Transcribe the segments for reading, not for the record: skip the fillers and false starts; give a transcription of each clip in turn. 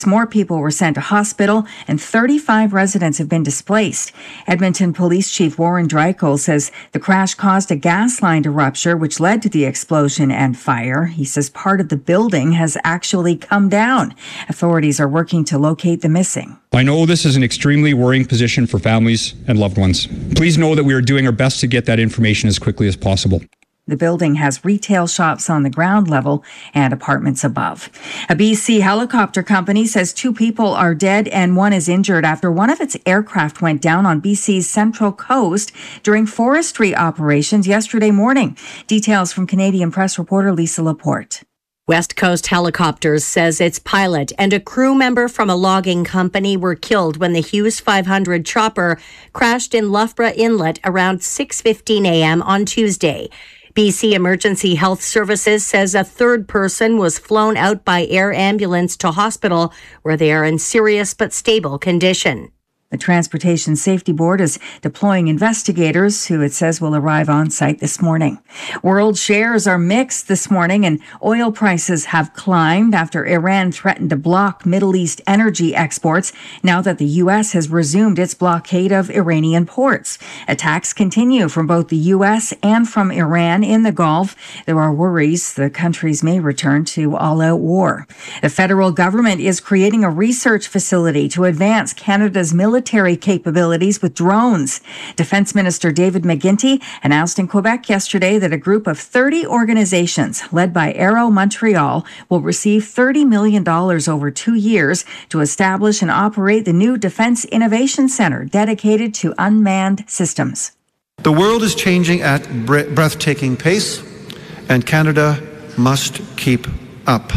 More people were sent to hospital and 35 residents have been displaced. Edmonton Police Chief Warren Dreichel says the crash caused a gas line to rupture, which led to the explosion and fire. He says part of the building has actually come down. Authorities are working to locate the missing. I know this is an extremely worrying position for families and loved ones. Please know that we are doing our best to get that information as quickly as possible. The building has retail shops on the ground level and apartments above. A BC helicopter company says 2 people are dead and 1 is injured after one of its aircraft went down on BC's Central Coast during forestry operations yesterday morning. Details from Canadian Press reporter Lisa Laporte. West Coast Helicopters says its pilot and a crew member from a logging company were killed when the Hughes 500 chopper crashed in Loughborough Inlet around 6:15 a.m. on Tuesday. BC Emergency Health Services says a third person was flown out by air ambulance to hospital where they are in serious but stable condition. The Transportation Safety Board is deploying investigators who it says will arrive on site this morning. World shares are mixed this morning and oil prices have climbed after Iran threatened to block Middle East energy exports now that the U.S. has resumed its blockade of Iranian ports. Attacks continue from both the U.S. and from Iran in the Gulf. There are worries the countries may return to all-out war. The federal government is creating a research facility to advance Canada's military capabilities with drones. Defense Minister David McGuinty announced in Quebec yesterday that a group of 30 organizations led by Aero Montreal will receive $30 million over 2 years to establish and operate the new Defense Innovation Center dedicated to unmanned systems. The world is changing at breathtaking pace, and Canada must keep up.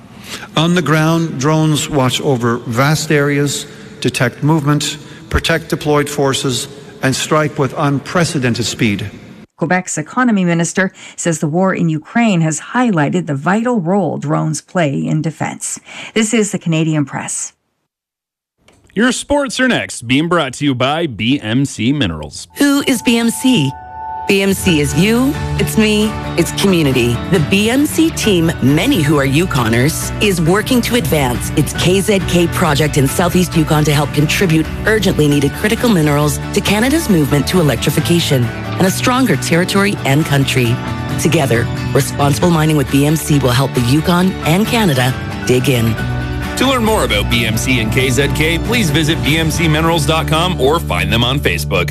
On the ground, drones watch over vast areas, detect movement, protect deployed forces, and strike with unprecedented speed. Quebec's economy minister says the war in Ukraine has highlighted the vital role drones play in defense. This is the Canadian Press. Your sports are next, being brought to you by BMC Minerals. Who is BMC? BMC is you, it's me, it's community. The BMC team, many who are Yukoners, is working to advance its KZK project in Southeast Yukon to help contribute urgently needed critical minerals to Canada's movement to electrification and a stronger territory and country. Together, responsible mining with BMC will help the Yukon and Canada dig in. To learn more about BMC and KZK, please visit bmcminerals.com or find them on Facebook.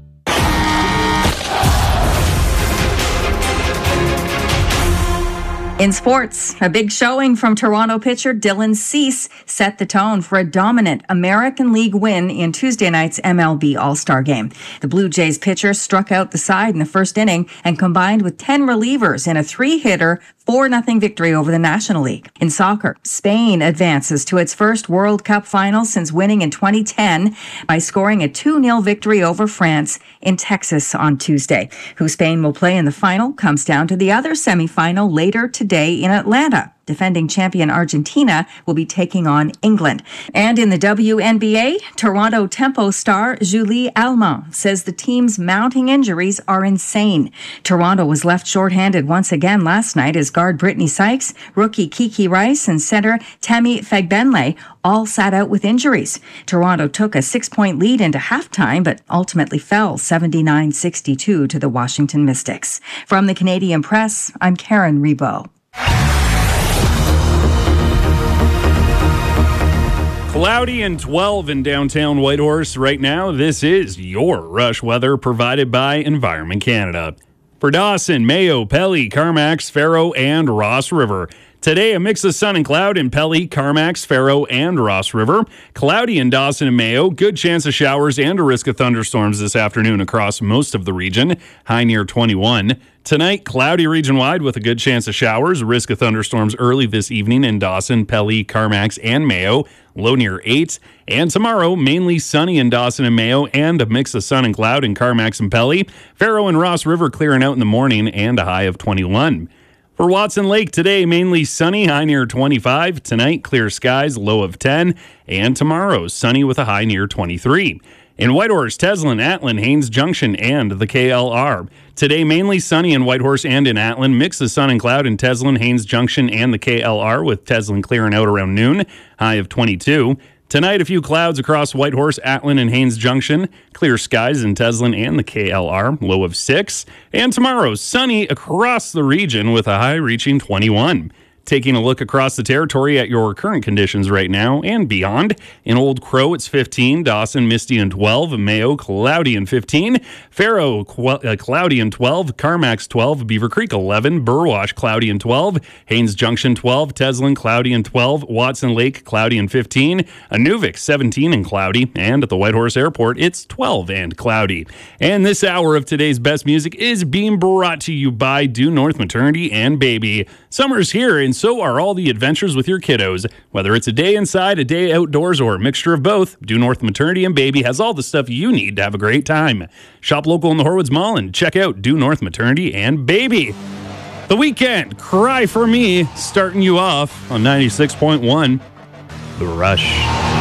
In sports, a big showing from Toronto pitcher Dylan Cease set the tone for a dominant American League win in Tuesday night's MLB All-Star Game. The Blue Jays pitcher struck out the side in the first inning and combined with 10 relievers in a 3-hitter 4-0 victory over the National League. In soccer, Spain advances to its first World Cup final since winning in 2010 by scoring a 2-0 victory over France in Texas on Tuesday. Who Spain will play in the final comes down to the other semifinal later today in Atlanta. Defending champion Argentina will be taking on England. And in the WNBA, Toronto Tempo star Julie Allemand says the team's mounting injuries are insane. Toronto was left shorthanded once again last night as guard Brittany Sykes, rookie Kiki Rice, and center Tammy Fagbenle all sat out with injuries. Toronto took a 6-point lead into halftime, but ultimately fell 79-62 to the Washington Mystics. From the Canadian Press, I'm Karen Rebo. Cloudy and 12 in downtown Whitehorse right now. This is your rush weather provided by Environment Canada. For Dawson, Mayo, Pelly, Carmacks, Faro, and Ross River. Today, a mix of sun and cloud in Pelly, Carmacks, Faro, and Ross River. Cloudy in Dawson and Mayo. Good chance of showers and a risk of thunderstorms this afternoon across most of the region. High near 21. Tonight, cloudy region-wide with a good chance of showers. Risk of thunderstorms early this evening in Dawson, Pelly, Carmacks, and Mayo. Low near 8. And tomorrow, mainly sunny in Dawson and Mayo and a mix of sun and cloud in Carmacks and Pelly. Faro and Ross River clearing out in the morning and a high of 21. For Watson Lake, today mainly sunny, high near 25. Tonight, clear skies, low of 10. And tomorrow, sunny with a high near 23. In Whitehorse, Teslin, Atlin, Haines Junction, and the KLR. Today, mainly sunny in Whitehorse and in Atlin. Mix of sun and cloud in Teslin, Haines Junction, and the KLR, with Teslin clearing out around noon. High of 22. Tonight, a few clouds across Whitehorse, Atlin, and Haines Junction. Clear skies in Teslin and the KLR, low of 6. And tomorrow, sunny across the region with a high reaching 21. Taking a look across the territory at your current conditions right now and beyond. In Old Crow, it's 15. Dawson, misty and 12. Mayo, cloudy and 15. Faro, cloudy and 12. Carmack's 12. Beaver Creek, 11. Burwash, cloudy and 12. Haines Junction, 12. Teslin, cloudy and 12. Watson Lake, cloudy and 15. Inuvik, 17 and cloudy. And at the Whitehorse Airport, it's 12 and cloudy. And this hour of today's best music is being brought to you by Due North Maternity and Baby. Summer's here, and so are all the adventures with your kiddos. Whether it's a day inside, a day outdoors, or a mixture of both, Due North Maternity and Baby has all the stuff you need to have a great time. Shop local in the Horwoods Mall and check out Due North Maternity and Baby. The Weekend, Cry for Me, starting you off on 96.1 The Rush.